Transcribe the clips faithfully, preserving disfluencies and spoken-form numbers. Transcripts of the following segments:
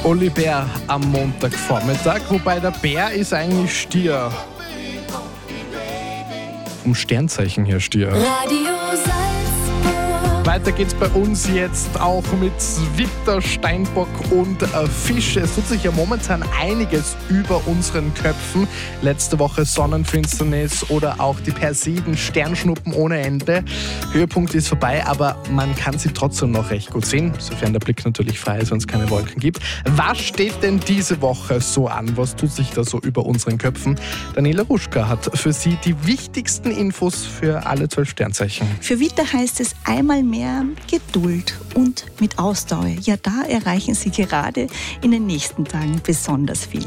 Oli Bär am Montagvormittag, wobei der Bär ist eigentlich Stier. Vom Sternzeichen her Stier. Radio Salzburg. Weiter geht's bei uns jetzt auch mit Witter, Steinbock und äh, Fisch. Es tut sich ja momentan einiges über unseren Köpfen. Letzte Woche Sonnenfinsternis oder auch die Persiden, Sternschnuppen ohne Ende. Höhepunkt ist vorbei, aber man kann sie trotzdem noch recht gut sehen, sofern der Blick natürlich frei ist und es keine Wolken gibt. Was steht denn diese Woche so an? Was tut sich da so über unseren Köpfen? Daniela Ruschka hat für Sie die wichtigsten Infos für alle zwölf Sternzeichen. Für Witter heißt es einmal mehr Geduld und mit Ausdauer. Ja, da erreichen Sie gerade in den nächsten Tagen besonders viel.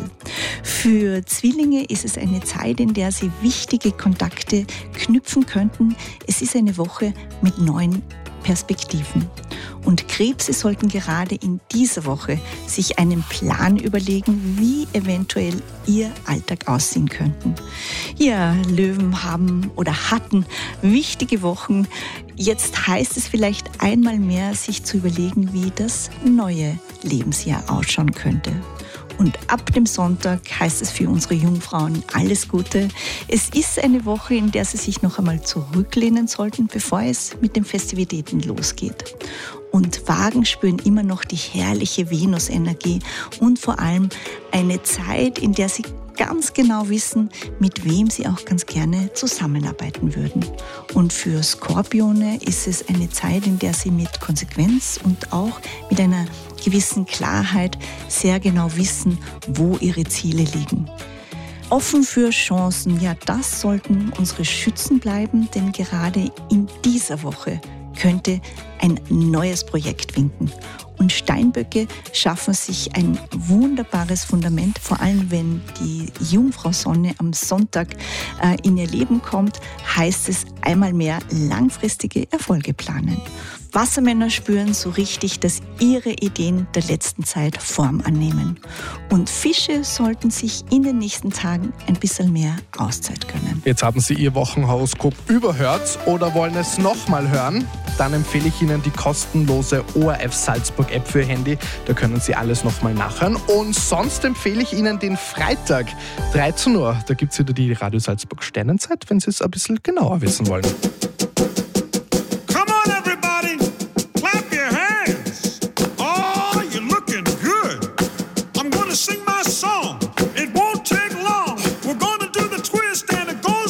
Für Zwillinge ist es eine Zeit, in der Sie wichtige Kontakte knüpfen könnten. Es ist eine Woche mit neuen Perspektiven. Und Krebse sollten gerade in dieser Woche sich einen Plan überlegen, wie eventuell ihr Alltag aussehen könnten. Ja, Löwen haben oder hatten wichtige Wochen. Jetzt heißt es vielleicht einmal mehr, sich zu überlegen, wie das neue Lebensjahr ausschauen könnte. Und ab dem Sonntag heißt es für unsere Jungfrauen alles Gute. Es ist eine Woche, in der sie sich noch einmal zurücklehnen sollten, bevor es mit den Festivitäten losgeht. Und Wagen spüren immer noch die herrliche Venusenergie und vor allem eine Zeit, in der sie ganz genau wissen, mit wem sie auch ganz gerne zusammenarbeiten würden. Und für Skorpione ist es eine Zeit, in der sie mit Konsequenz und auch mit einer gewissen Klarheit sehr genau wissen, wo ihre Ziele liegen. Offen für Chancen, ja, das sollten unsere Schützen bleiben, denn gerade in dieser Woche könnte ein neues Projekt winken. Und Steinböcke schaffen sich ein wunderbares Fundament, vor allem wenn die Jungfrau Sonne am Sonntag äh, in ihr Leben kommt, heißt es einmal mehr langfristige Erfolge planen. Wassermänner spüren so richtig, dass ihre Ideen der letzten Zeit Form annehmen. Und Fische sollten sich in den nächsten Tagen ein bisschen mehr Auszeit gönnen. Jetzt haben Sie Ihr Wochenhoroskop überhört oder wollen es nochmal hören? Dann empfehle ich Ihnen die kostenlose O R F Salzburg App für Ihr Handy. Da können Sie alles nochmal nachhören. Und sonst empfehle ich Ihnen den Freitag, dreizehn Uhr. Da gibt es wieder die Radio Salzburg Sternenzeit, wenn Sie es ein bisschen genauer wissen wollen.